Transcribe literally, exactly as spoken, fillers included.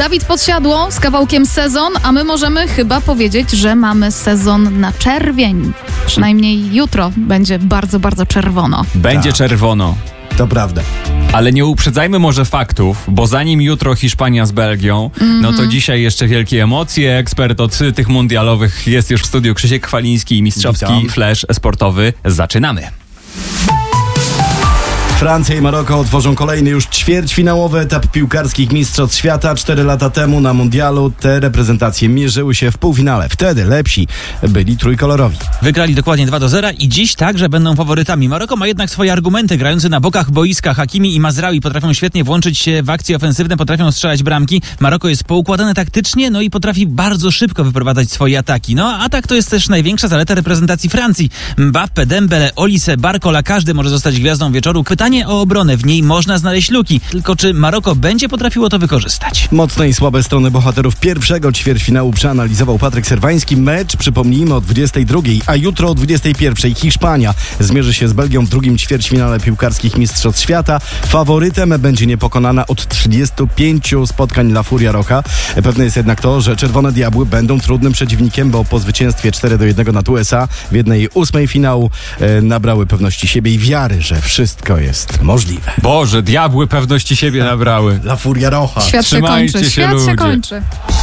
Dawid Podsiadło z kawałkiem Sezon, a my możemy chyba powiedzieć, że mamy sezon na czerwień. Przynajmniej jutro będzie bardzo, bardzo czerwono. Będzie Tak. czerwono. To prawda. Ale nie uprzedzajmy może faktów, bo zanim jutro Hiszpania z Belgią, mm-hmm. no to dzisiaj jeszcze wielkie emocje. Ekspert od tych mundialowych jest już w studiu. Krzysiek Chwaliński i mistrzowski Witam. flash sportowy. Zaczynamy. Francja i Maroko otworzą kolejny już ćwierćfinałowy etap piłkarskich Mistrzostw Świata. Cztery lata temu na mundialu te reprezentacje mierzyły się w półfinale. Wtedy lepsi byli trójkolorowi. Wygrali dokładnie dwa do zera i dziś także będą faworytami. Maroko ma jednak swoje argumenty. Grający na bokach boiska Hakimi i Mazraoui potrafią świetnie włączyć się w akcje ofensywne, potrafią strzelać bramki. Maroko jest poukładane taktycznie, no i potrafi bardzo szybko wyprowadzać swoje ataki. No a atak to jest też największa zaleta reprezentacji Francji. Mbappé, Dembele, Olise, Barcola, każdy może zostać gwiazdą wieczoru. Pytanie o obronę, w niej można znaleźć luki. Tylko czy Maroko będzie potrafiło to wykorzystać? Mocne i słabe strony bohaterów pierwszego ćwierćfinału przeanalizował Patryk Serwański. Mecz, przypomnijmy, o dwudziestej drugiej, a jutro o dwudziestej pierwszej Hiszpania zmierzy się z Belgią w drugim ćwierćfinale piłkarskich Mistrzostw Świata. Faworytem będzie niepokonana od trzydziestu pięciu spotkań La Furia Rocha. Pewne jest jednak to, że Czerwone Diabły będą trudnym przeciwnikiem, bo po zwycięstwie cztery do jednego nad U S A w jednej ósmej finału e, nabrały pewności siebie i wiary, że wszystko jest możliwe. Boże, diabły pewności siebie nabrały. La Furia Rocha. Świat się Trzymajcie kończy, się, świat ludzie. się kończy.